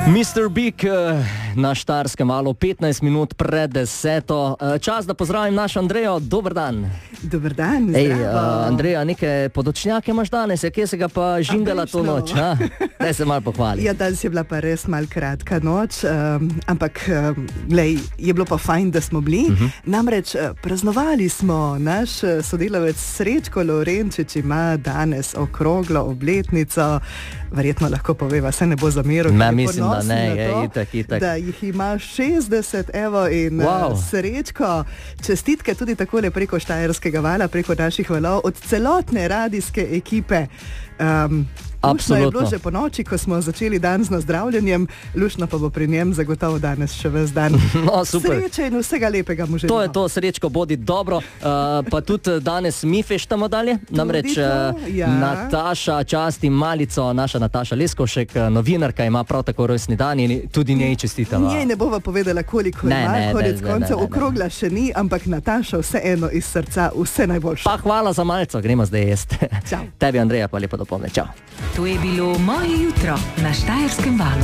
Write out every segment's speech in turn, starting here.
Mr. Big na Štajerskem valu, 15 minut pred 10. Čas, da pozdravim našo Andrejo. Dober dan. Dober dan, zdravo. Andreja, neke podočnjake imaš danes, kje se ga pa žingala to noč? Daj se malo pohvali. Ja, danes je bila pa res malo kratka noč, ampak glej, je bilo pa fajn, da smo bili. Namreč praznovali smo, naš sodelavec Srečko Lorenčič ima danes okroglo obletnico. Verjetno lahko poveva, se ne bo zameril. Mislim, da ne, je itak. Da jih ima 60, evo, in Srečko, čestitke tudi takole preko Štajerskega vala, preko naših valov, od celotne radijske ekipe. Lušno je bilo že po noči, ko smo začeli dan z nazdravljanjem, lušno pa bo pri njem zagotovo danes še ves dan. No, super. Sreče in vsega lepega mu želimo. To je to, Srečko, bodi dobro. Pa tudi danes mi feštamo dalje. Namreč Nataša, časti malico, naša Nataša Leskovšek, novinarka, ima prav tako rojstni dan in tudi njej čestitamo. Njej ne bova povedala, koliko ima, konec koncev okrogla še ni, ampak Nataša vseeno iz srca vse najboljše. Pa hvala za malico, gremo zdaj jesti. Čau. Tebi, Andreja, pa lepo dopolne. Čau. To je bilo Moje jutro na Štajerskem valu.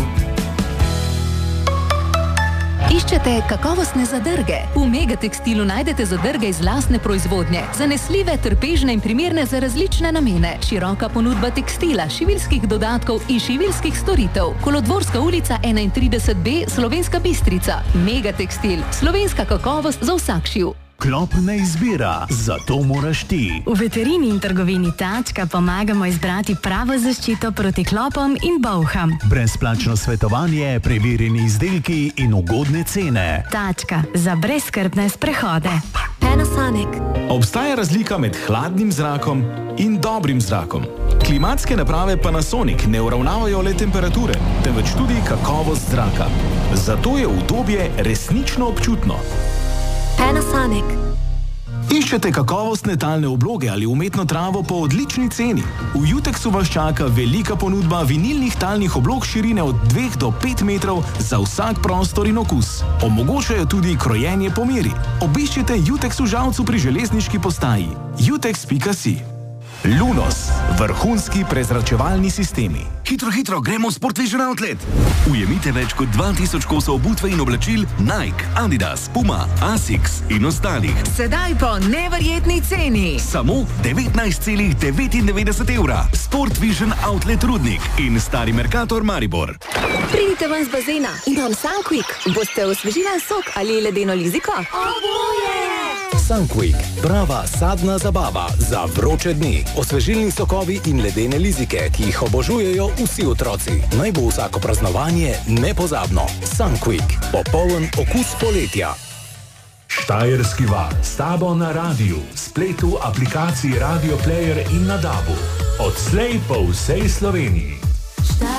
Iščete kakovostne zadrge? V Megatekstilu najdete zadrge iz lastne proizvodnje, zanesljive, trpežne in primerne za različne namene. Široka ponudba tekstila, šiviljskih dodatkov in šiviljskih storitev. Kolodvorska ulica 31B, Slovenska Bistrica. Megatekstil, slovenska kakovost za vsak šiv. Klop ne izbira, zato moraš ti. V veterini in trgovini Tačka pomagamo izbrati pravo zaščito proti klopom in bolham. Brezplačno svetovanje, preverjeni izdelki in ugodne cene. Tačka za brezskrbne sprehode. Panasonic. Obstaja razlika med hladnim zrakom in dobrim zrakom. Klimatske naprave Panasonic ne uravnavajo le temperature, temveč tudi kakovost zraka. Zato je udobje resnično občutno. Panasonic. Iščete kakovostne talne obloge ali umetno travo po odlični ceni? V Jutexu vas čaka velika ponudba vinilnih talnih oblog širine od 2 do 5 metrov za vsak prostor in okus. Omogočajo tudi krojenje po meri. Obiščite Jutex v Žalcu pri železniški postaji. jutex.si. Lunos, vrhunski prezračevalni sistemi. Hitro, gremo v Sport Vision Outlet. Ujemite več kot 2000 kosov obutve in oblačil Nike, Adidas, Puma, Asics in ostalih. Sedaj po neverjetni ceni. Samo 19,99 evra. Sport Vision Outlet Rudnik in Stari Mercator Maribor. Pridite ven z bazena. Imam Sunquick. Boste osvežila sok ali ledeno liziko? Oboje! Sunquick, prava sadna zabava za vroče dni. Osvežilni sokovi in ledene lizike, ki jih obožujejo vsi otroci. Naj bo vsako praznovanje nepozabno. Sunquick, popoln okus poletja. Štajerski val, s tabo na radiju, spletu, aplikaciji Radio Player in na DAB-u. Odslej po vsej Sloveniji.